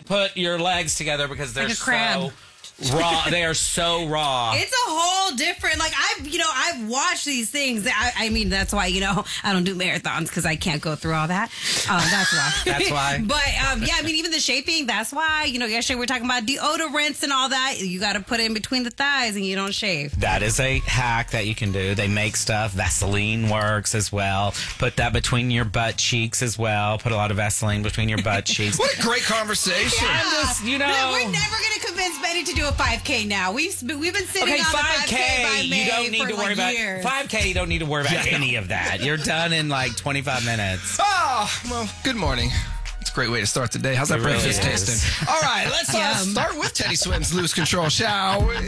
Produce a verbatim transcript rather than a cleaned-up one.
put your legs together because they're Like a crab. so raw. They are so raw. It's a whole different, like, I've, you know, I've watched these things. I, I mean, that's why, you know, I don't do marathons because I can't go through all that. Uh, that's why. That's why. But, um, yeah, I mean, even the shaping, that's why. You know, yesterday we were talking about deodorants and all that. You got to put it in between the thighs and you don't shave. That is a hack that you can do. They make stuff. Vaseline works as well. Put that between your butt cheeks as well. Put a lot of Vaseline between your butt cheeks. What a great conversation. Yeah. I'm just, you know. No, we're never going to convince Betty to do a five K now. We've we've been sitting Okay, on the five K. by May You don't need for to worry like about years. five K. You don't need to worry about Yeah. any of that. You're done in like twenty-five minutes. Oh, well, good morning. It's a great way to start the day. How's that It really breakfast is. tasting? All right, let's uh, Yum. start with Teddy Swims' Lose Control, shall we?